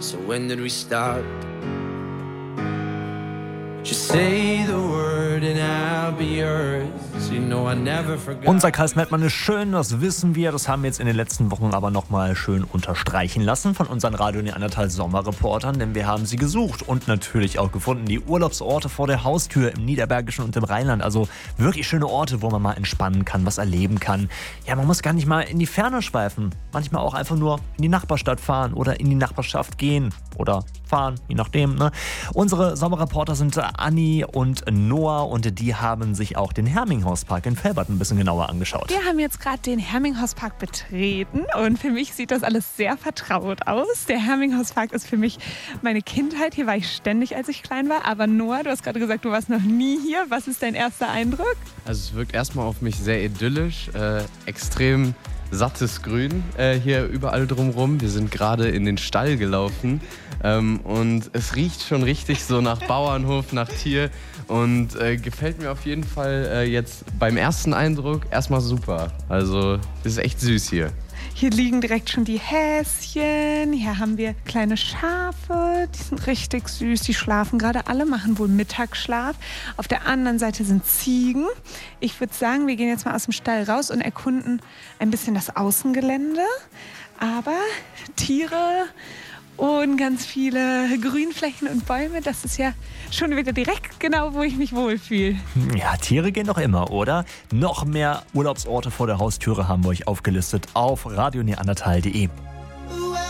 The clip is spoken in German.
So when did we start? Just say the word and I'll be yours. You know I never forgot. Unser Kreis Mettmann ist schön, das wissen wir. Das haben wir jetzt in den letzten Wochen aber nochmal schön unterstreichen lassen von unseren Radio Neandertal Sommerreportern, denn wir haben sie gesucht und natürlich auch gefunden. Die Urlaubsorte vor der Haustür im Niederbergischen und im Rheinland. Also wirklich schöne Orte, wo man mal entspannen kann, was erleben kann. Ja, man muss gar nicht mal in die Ferne schweifen. Manchmal auch einfach nur in die Nachbarstadt fahren oder in die Nachbarschaft gehen oder fahren, je nachdem. Ne? Unsere Sommerreporter sind Anni und Noah und die haben sich auch den Herminghauspark in Velbert ein bisschen genauer angeschaut. Wir haben jetzt gerade den Herminghauspark betreten und für mich sieht das alles sehr vertraut aus. Der Herminghauspark ist für mich meine Kindheit. Hier war ich ständig, als ich klein war. Aber Noah, du hast gerade gesagt, du warst noch nie hier. Was ist dein erster Eindruck? Also es wirkt erstmal auf mich sehr idyllisch, extrem sattes Grün hier überall drumherum. Wir sind gerade in den Stall gelaufen und es riecht schon richtig so nach Bauernhof, nach Tier und gefällt mir auf jeden Fall jetzt beim ersten Eindruck erstmal super. Also es ist echt süß hier. Hier liegen direkt schon die Häschen. Hier haben wir kleine Schafe. Die sind richtig süß. Die schlafen gerade alle, machen wohl Mittagsschlaf. Auf der anderen Seite sind Ziegen. Ich würde sagen, wir gehen jetzt mal aus dem Stall raus und erkunden ein bisschen das Außengelände. Aber Tiere und ganz viele Grünflächen und Bäume, das ist ja schon wieder direkt genau, wo ich mich wohlfühle. Ja, Tiere gehen doch immer, oder? Noch mehr Urlaubsorte vor der Haustüre haben wir euch aufgelistet auf radioneandertal.de.